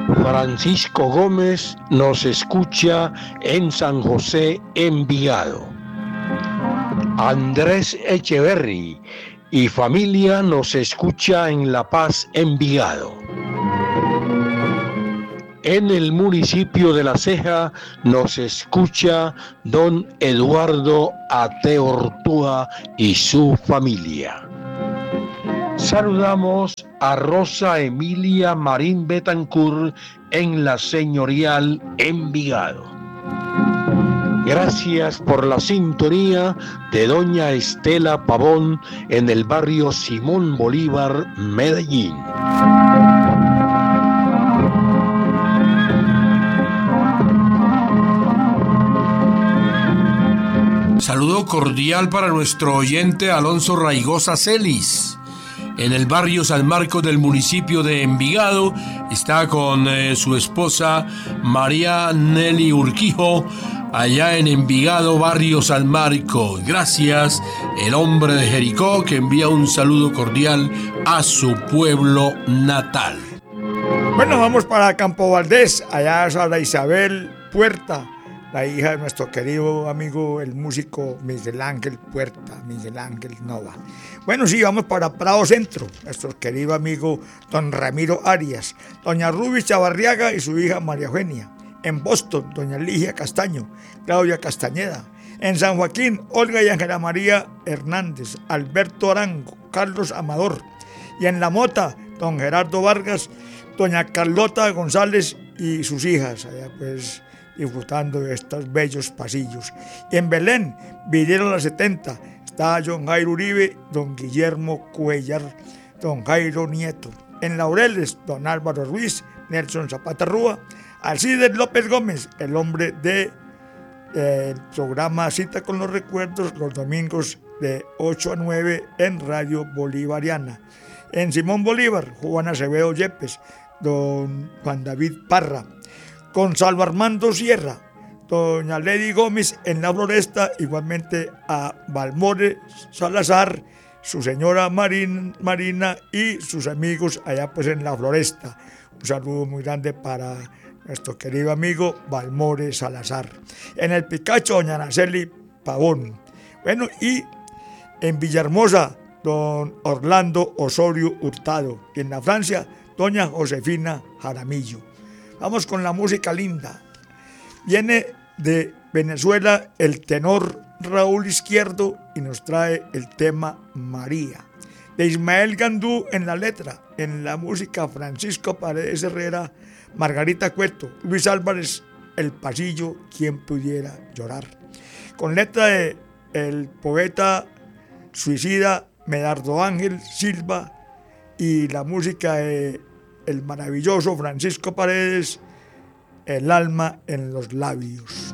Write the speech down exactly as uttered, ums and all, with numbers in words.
Francisco Gómez nos escucha en San José, Envigado. Andrés Echeverry y familia nos escucha en La Paz, Envigado. En el municipio de La Ceja nos escucha don Eduardo Ateortúa y su familia. Saludamos a Rosa Emilia Marín Betancourt en la señorial Envigado. Gracias por la sintonía de doña Estela Pavón en el barrio Simón Bolívar, Medellín. Saludo cordial para nuestro oyente Alonso Raigosa Celis. En el barrio San Marcos del municipio de Envigado está con eh, su esposa María Nelly Urquijo, allá en Envigado, barrio San Marcos. Gracias, el hombre de Jericó, que envía un saludo cordial a su pueblo natal. Bueno, vamos para Campo Valdés, allá Sara Isabel Puerta, la hija de nuestro querido amigo, el músico Miguel Ángel Puerta, Miguel Ángel Nova. Bueno, sí, vamos para Prado Centro, nuestro querido amigo don Ramiro Arias, doña Ruby Chavarriaga y su hija María Eugenia. En Boston, doña Ligia Castaño, Claudia Castañeda. En San Joaquín, Olga y Ángela María Hernández, Alberto Arango, Carlos Amador. Y en La Mota, don Gerardo Vargas, doña Carlota González y sus hijas, allá pues disfrutando de estos bellos pasillos. Y en Belén, vinieron las setenta, está don Jairo Uribe, don Guillermo Cuellar, don Jairo Nieto. En Laureles, don Álvaro Ruiz, Nelson Zapata Rúa, Alcides López Gómez, el hombre del de, eh, programa Cita con los Recuerdos, los domingos de ocho a nueve en Radio Bolivariana. En Simón Bolívar, Juan Acevedo Yepes, don Juan David Parra. Gonzalo Armando Sierra, doña Lady Gómez en La Floresta, igualmente a Balmore Salazar, su señora Marín, Marina y sus amigos allá pues en La Floresta. Un saludo muy grande para nuestro querido amigo Balmore Salazar. En el Picacho, doña Naceli Pavón. Bueno, y en Villahermosa, don Orlando Osorio Hurtado. Y en la Francia, doña Josefina Jaramillo. Vamos con la música linda. Viene de Venezuela el tenor Raúl Izquierdo y nos trae el tema María. De Ismael Gandú en la letra, en la música Francisco Paredes Herrera, Margarita Cueto, Luis Álvarez, El Pasillo, quien pudiera llorar. Con letra de el poeta suicida Medardo Ángel Silva y la música de el maravilloso Francisco Paredes, El alma en los labios.